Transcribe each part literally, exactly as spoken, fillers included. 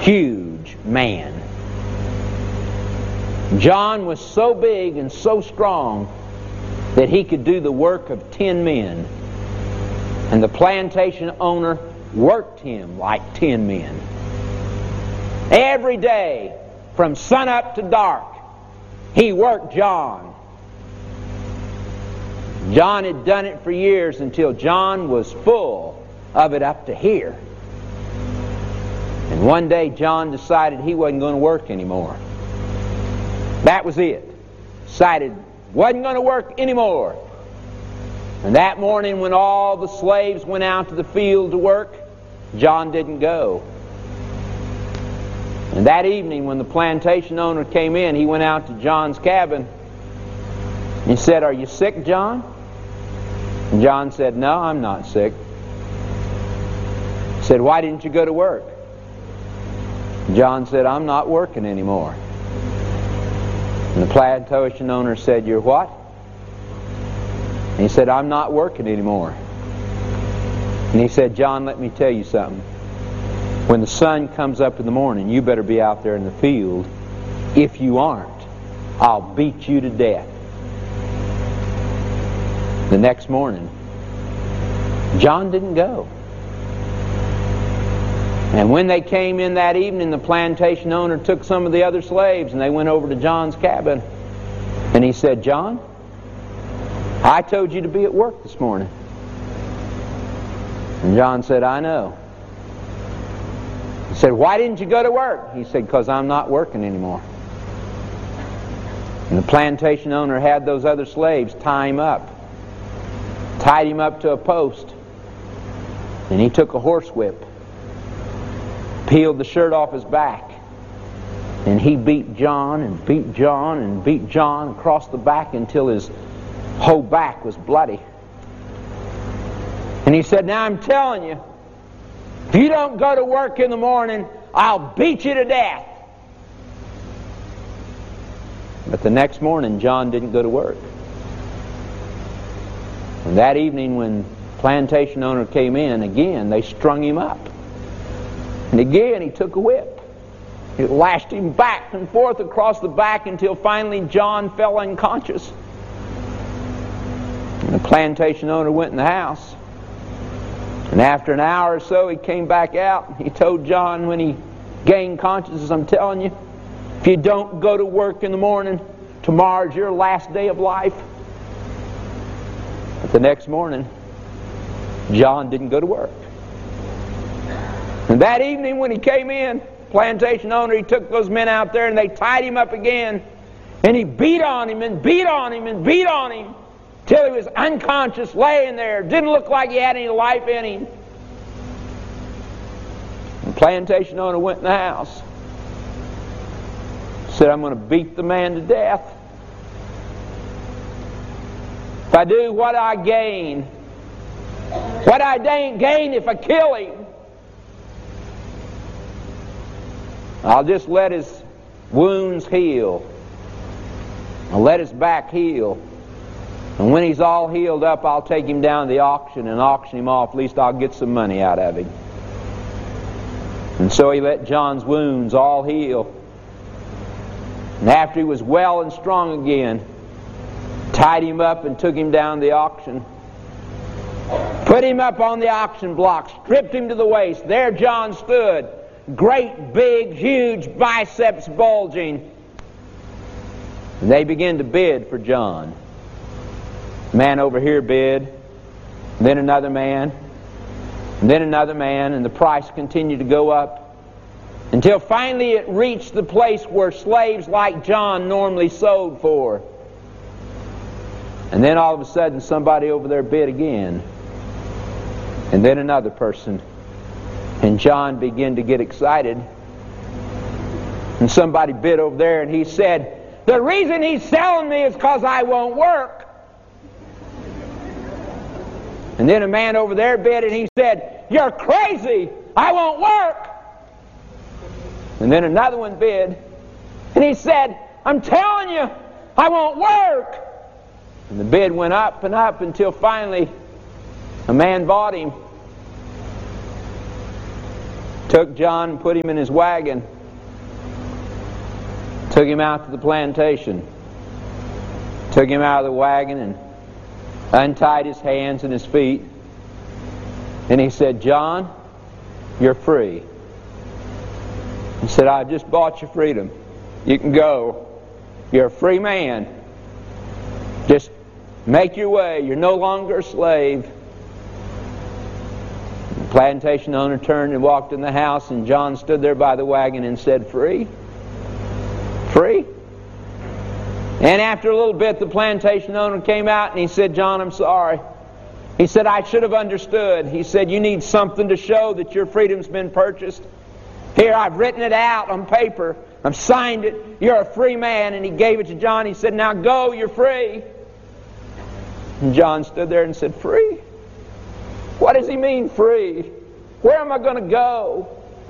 huge man. John was so big and so strong that he could do the work of ten men. And the plantation owner worked him like ten men. Every day, from sunup to dark, he worked John. John had done it for years until John was full of it up to here. And one day John decided he wasn't going to work anymore. That was it. Decided wasn't going to work anymore. And that morning when all the slaves went out to the field to work, John didn't go. And that evening when the plantation owner came in, he went out to John's cabin. He said, "Are you sick, John?" And John said, "No, I'm not sick." He said, "Why didn't you go to work?" John said, "I'm not working anymore." And the plantation owner said, "You're what?" And he said, "I'm not working anymore." And he said, "John, let me tell you something. When the sun comes up in the morning, you better be out there in the field. If you aren't, I'll beat you to death." The next morning, John didn't go. And when they came in that evening, the plantation owner took some of the other slaves and they went over to John's cabin. And he said, "John, I told you to be at work this morning." And John said, "I know." He said, "Why didn't you go to work?" He said, "Because I'm not working anymore." And the plantation owner had those other slaves tie him up. Tied him up to a post. And he took a horsewhip, peeled the shirt off his back, and he beat John and beat John and beat John across the back until his whole back was bloody. And he said, "Now I'm telling you, if you don't go to work in the morning, I'll beat you to death." But the next morning, John didn't go to work. And that evening when the plantation owner came in, again, they strung him up. And again, he took a whip. He lashed him back and forth across the back until finally John fell unconscious. And the plantation owner went in the house. And after an hour or so, he came back out. He told John when he gained consciousness, "I'm telling you, if you don't go to work in the morning, tomorrow's your last day of life." But the next morning, John didn't go to work. And that evening when he came in, plantation owner, he took those men out there and they tied him up again. And he beat on him and beat on him and beat on him till he was unconscious, laying there. Didn't look like he had any life in him. The plantation owner went in the house. Said, "I'm going to beat the man to death. If I do, what I gain? What I gain if I kill him? I'll just let his wounds heal. I'll let his back heal. And when he's all healed up, I'll take him down to the auction and auction him off. At least I'll get some money out of him." And so he let John's wounds all heal. And after he was well and strong again, tied him up and took him down to the auction. Put him up on the auction block, stripped him to the waist. There John stood, great, big, huge biceps bulging. And they began to bid for John. A man over here bid, and then another man, and then another man, and the price continued to go up until finally it reached the place where slaves like John normally sold for. And then all of a sudden somebody over there bid again, and then another person. And John began to get excited. And somebody bid over there and he said, "The reason he's selling me is because I won't work." And then a man over there bid and he said, "You're crazy, I won't work." And then another one bid and he said, "I'm telling you, I won't work." And the bid went up and up until finally a man bought him. took John and put him in his wagon, took him out to the plantation, took him out of the wagon and untied his hands and his feet, and he said, "John, you're free." He said, "I've just bought you freedom. You can go. You're a free man. Just make your way. You're no longer a slave." The plantation owner turned and walked in the house, and John stood there by the wagon and said, "Free? Free?" And after a little bit, the plantation owner came out and he said, "John, I'm sorry." He said, "I should have understood." He said, "You need something to show that your freedom's been purchased. Here, I've written it out on paper. I've signed it. You're a free man." And he gave it to John. He said, "Now go, you're free." And John stood there and said, "Free? What does he mean, free? Where am I going to go?"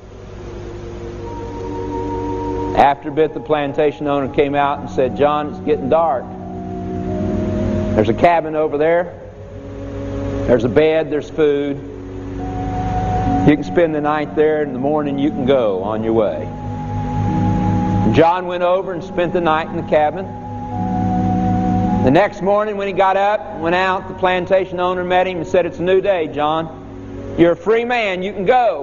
After a bit, the plantation owner came out and said, "John, it's getting dark. There's a cabin over there. There's a bed, there's food. You can spend the night there. In the morning you can go on your way." And John went over and spent the night in the cabin. The next morning when he got up and went out, the plantation owner met him and said, "It's a new day, John. You're a free man. You can go."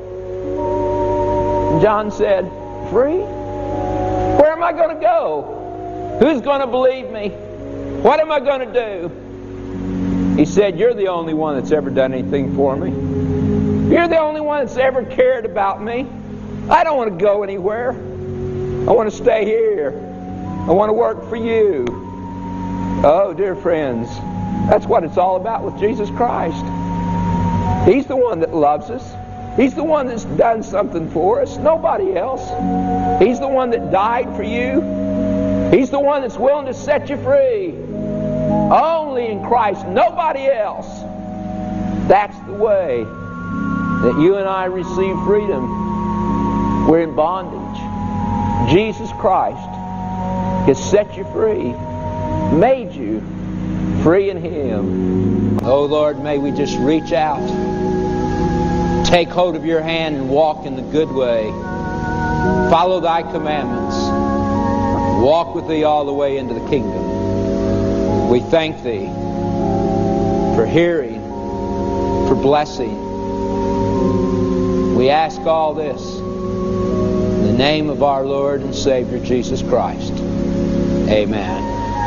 And John said, "Free? Where am I going to go? Who's going to believe me? What am I going to do?" He said, "You're the only one that's ever done anything for me. You're the only one that's ever cared about me. I don't want to go anywhere. I want to stay here. I want to work for you." Oh, dear friends, that's what it's all about with Jesus Christ. He's the one that loves us. He's the one that's done something for us, nobody else. He's the one that died for you. He's the one that's willing to set you free. Only in Christ, nobody else. That's the way that you and I receive freedom. We're in bondage. Jesus Christ has set you free, made you free in Him. Oh Lord, may we just reach out, take hold of your hand and walk in the good way. Follow thy commandments. Walk with thee all the way into the kingdom. We thank thee for hearing, for blessing. We ask all this in the name of our Lord and Savior Jesus Christ. Amen.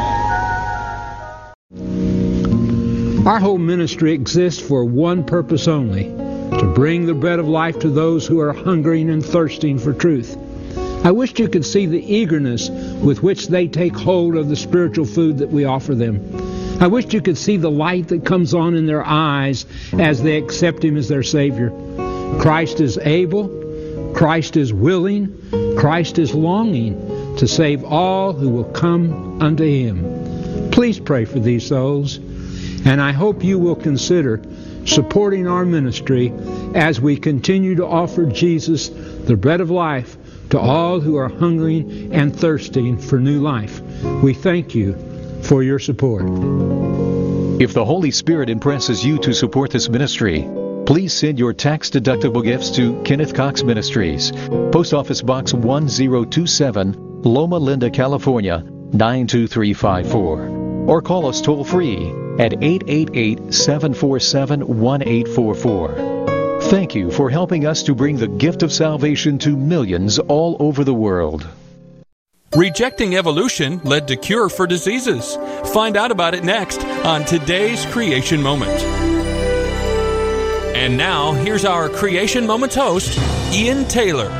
Our whole ministry exists for one purpose only, to bring the bread of life to those who are hungering and thirsting for truth. I wished you could see the eagerness with which they take hold of the spiritual food that we offer them. I wished you could see the light that comes on in their eyes as they accept Him as their Savior. Christ is able, Christ is willing, Christ is longing to save all who will come unto Him. Please pray for these souls, and I hope you will consider supporting our ministry as we continue to offer Jesus, the bread of life, to all who are hungering and thirsting for new life. We thank you for your support. If the Holy Spirit impresses you to support this ministry, please send your tax-deductible gifts to Kenneth Cox Ministries, Post Office Box one zero two seven, Loma Linda, California, nine two three five four. Or call us toll-free at eight eight eight, seven four seven, one eight four four. Thank you for helping us to bring the gift of salvation to millions all over the world. Rejecting evolution led to cure for diseases. Find out about it next on today's Creation Moment. And now, here's our Creation Moments host, Ian Taylor.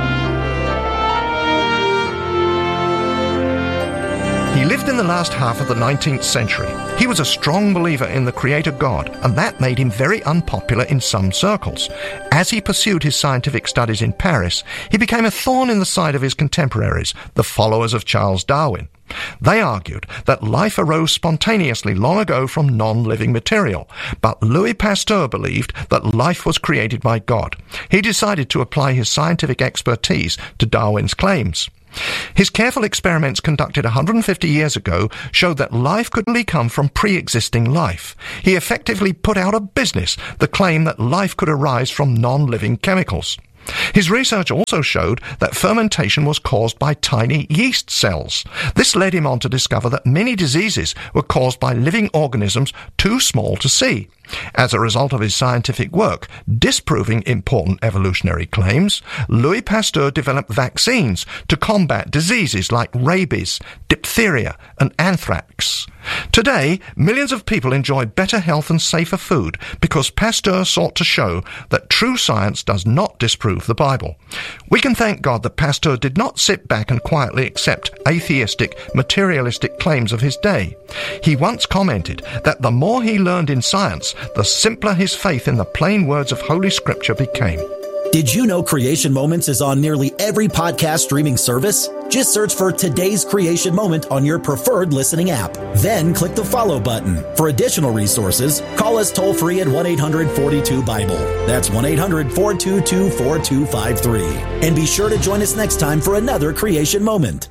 He lived in the last half of the nineteenth century. He was a strong believer in the Creator God, and that made him very unpopular in some circles. As he pursued his scientific studies in Paris, he became a thorn in the side of his contemporaries, the followers of Charles Darwin. They argued that life arose spontaneously long ago from non-living material, but Louis Pasteur believed that life was created by God. He decided to apply his scientific expertise to Darwin's claims. His careful experiments conducted one hundred fifty years ago showed that life could only come from pre-existing life. He effectively put out of business the claim that life could arise from non-living chemicals. His research also showed that fermentation was caused by tiny yeast cells. This led him on to discover that many diseases were caused by living organisms too small to see. As a result of his scientific work disproving important evolutionary claims, Louis Pasteur developed vaccines to combat diseases like rabies, diphtheria, and anthrax. Today, millions of people enjoy better health and safer food because Pasteur sought to show that true science does not disprove the Bible. We can thank God that Pasteur did not sit back and quietly accept atheistic, materialistic claims of his day. He once commented that the more he learned in science, the simpler his faith in the plain words of Holy Scripture became. Did you know Creation Moments is on nearly every podcast streaming service? Just search for Today's Creation Moment on your preferred listening app. Then click the follow button. For additional resources, call us toll free at one eight hundred four two Bible. That's one eight hundred four two two four two five three. And be sure to join us next time for another Creation Moment.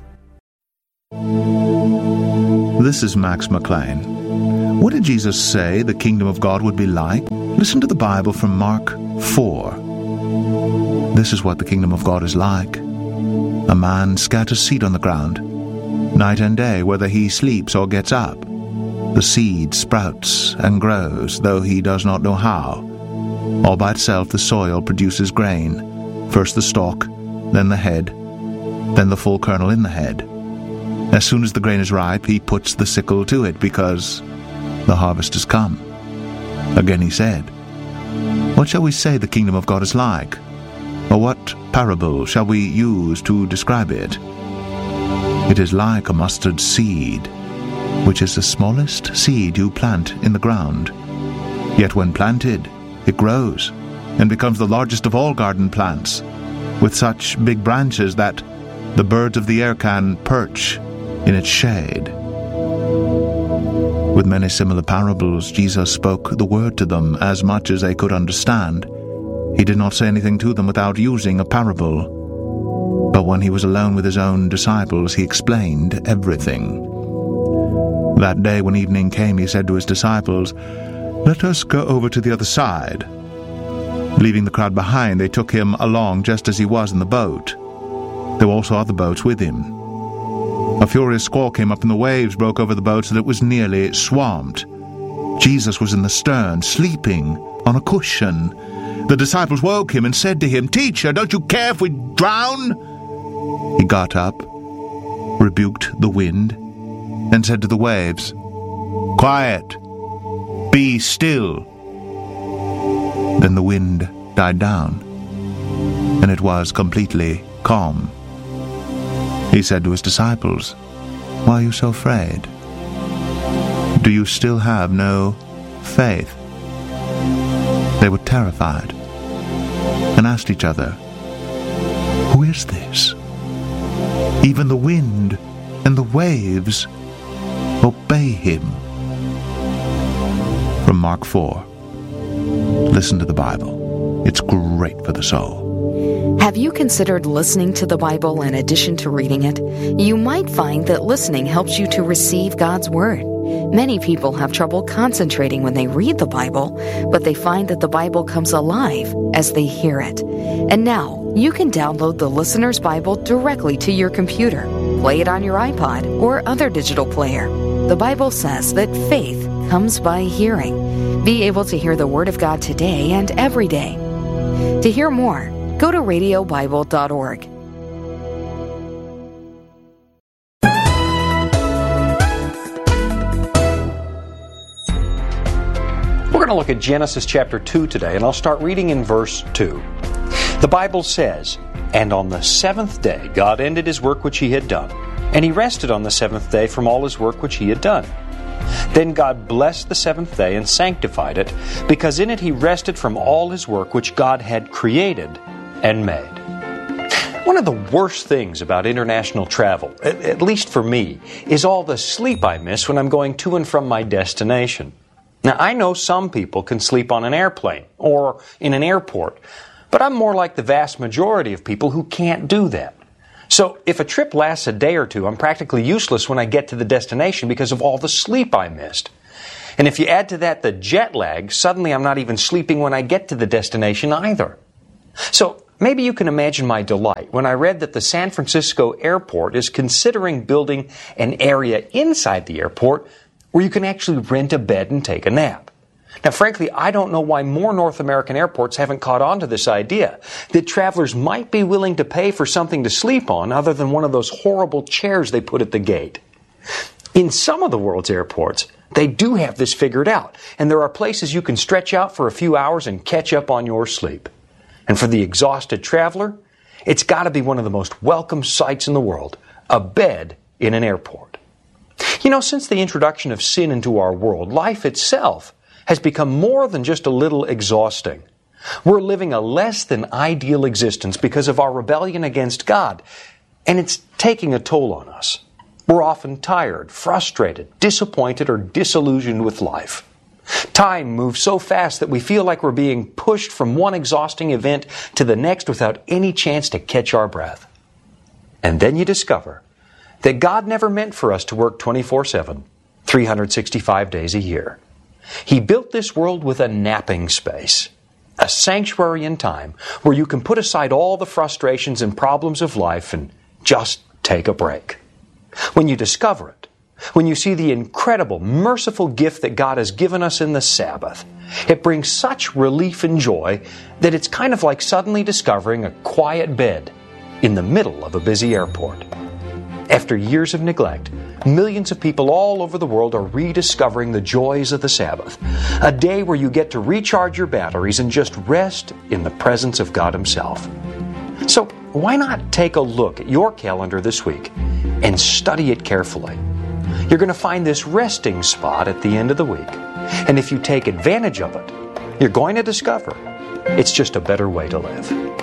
This is Max McLean. What did Jesus say the kingdom of God would be like? Listen to the Bible from Mark four. This is what the kingdom of God is like. A man scatters seed on the ground. Night and day, whether he sleeps or gets up, the seed sprouts and grows, though he does not know how. All by itself the soil produces grain, first the stalk, then the head, then the full kernel in the head. As soon as the grain is ripe, he puts the sickle to it, because the harvest has come. Again he said, What shall we say the kingdom of God is like? Or what parable shall we use to describe it? It is like a mustard seed, which is the smallest seed you plant in the ground. Yet when planted, it grows and becomes the largest of all garden plants, with such big branches that the birds of the air can perch in its shade. With many similar parables, Jesus spoke the word to them as much as they could understand. He did not say anything to them without using a parable. But when he was alone with his own disciples, he explained everything. That day when evening came, he said to his disciples, Let us go over to the other side. Leaving the crowd behind, they took him along just as he was in the boat. There were also other boats with him. A furious squall came up and the waves broke over the boat so that it was nearly swamped. Jesus was in the stern, sleeping on a cushion. The disciples woke him and said to him, Teacher, don't you care if we drown? He got up, rebuked the wind, and said to the waves, Quiet, be still. Then the wind died down, and it was completely calm. He said to his disciples, Why are you so afraid? Do you still have no faith? They were terrified and asked each other, Who is this? Even the wind and the waves obey him. From Mark four. Listen to the Bible. It's great for the soul. Have you considered listening to the Bible in addition to reading it? You might find that listening helps you to receive God's Word. Many people have trouble concentrating when they read the Bible, but they find that the Bible comes alive as they hear it. And now, you can download the Listener's Bible directly to your computer, play it on your iPod or other digital player. The Bible says that faith comes by hearing. Be able to hear the Word of God today and every day. To hear more, go to radio bible dot org. We're going to look at Genesis chapter two today, and I'll start reading in verse two. The Bible says, And on the seventh day God ended his work which he had done, and he rested on the seventh day from all his work which he had done. Then God blessed the seventh day and sanctified it, because in it he rested from all his work which God had created and made. One of the worst things about international travel, at least for me, is all the sleep I miss when I'm going to and from my destination. Now, I know some people can sleep on an airplane or in an airport, but I'm more like the vast majority of people who can't do that. So if a trip lasts a day or two, I'm practically useless when I get to the destination because of all the sleep I missed. And if you add to that the jet lag, suddenly I'm not even sleeping when I get to the destination either. So maybe you can imagine my delight when I read that the San Francisco airport is considering building an area inside the airport where you can actually rent a bed and take a nap. Now, frankly, I don't know why more North American airports haven't caught on to this idea, that travelers might be willing to pay for something to sleep on other than one of those horrible chairs they put at the gate. In some of the world's airports, they do have this figured out, and there are places you can stretch out for a few hours and catch up on your sleep. And for the exhausted traveler, it's got to be one of the most welcome sights in the world, a bed in an airport. You know, since the introduction of sin into our world, life itself has become more than just a little exhausting. We're living a less than ideal existence because of our rebellion against God, and it's taking a toll on us. We're often tired, frustrated, disappointed, or disillusioned with life. Time moves so fast that we feel like we're being pushed from one exhausting event to the next without any chance to catch our breath. And then you discover that God never meant for us to work twenty-four seven, three hundred sixty-five days a year. He built this world with a napping space, a sanctuary in time where you can put aside all the frustrations and problems of life and just take a break. When you discover it, when you see the incredible, merciful gift that God has given us in the Sabbath, it brings such relief and joy that it's kind of like suddenly discovering a quiet bed in the middle of a busy airport. After years of neglect, millions of people all over the world are rediscovering the joys of the Sabbath, a day where you get to recharge your batteries and just rest in the presence of God Himself. So why not take a look at your calendar this week and study it carefully? You're going to find this resting spot at the end of the week, and if you take advantage of it, you're going to discover it's just a better way to live.